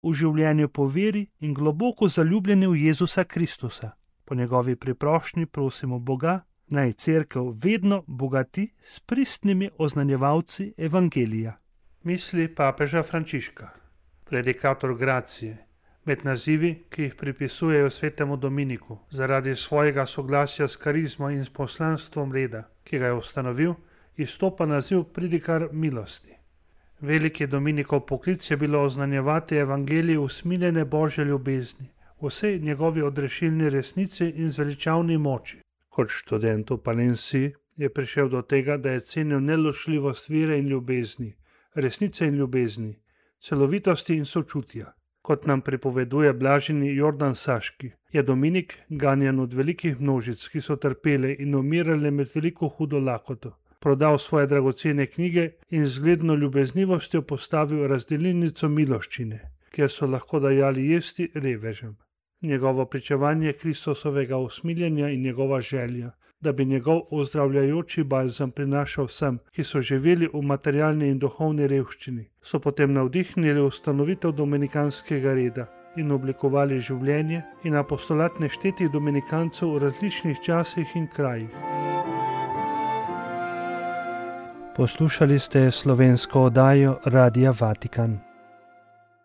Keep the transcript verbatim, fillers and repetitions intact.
v življenju po veri in globoko zaljubljeni v Jezusa Kristusa. Po njegovi priprošnji prosimo Boga, naj cerkev vedno bogati s pristnimi oznanjevalci evangelija. Misli papeža Frančiška. Predikator gracije. Med nazivi, ki jih pripisujejo svetemu Dominiku, zaradi svojega soglasja s karizmo in s poslanstvom reda, ki ga je ustanovil, izstopa naziv pridikar milosti. Veliki Dominikov poklic je bilo oznanjevati evangelij usmiljene Božje ljubezni, vsej njegovi odrešilni resnici in zveličavni moči. Kot študent v Palenciji je prišel do tega, da je cenil neločljivost vere in ljubezni, resnice in ljubezni, celovitosti in sočutja. Kot nam pripoveduje blaženi Jordan Saški, je Dominik, ganjan od velikih množic, ki so trpele in umirale med veliko hudo lakoto, prodal svoje dragocene knjige in z zgledno ljubeznivostjo postavil razdelilnico miloščine, kjer so lahko dajali jesti revežem. Njegovo pričevanje Kristusovega usmiljenja in njegova želja, da bi njegov ozdravljajoči balzam prinašal vsem, ki so živeli v materialni in duhovni revščini, so potem navdihnili ustanovitev dominikanskega reda in oblikovali življenje in apostolat neštetih dominikancev v različnih časih in krajih. Poslušali ste slovensko oddajo Radia Vatikan.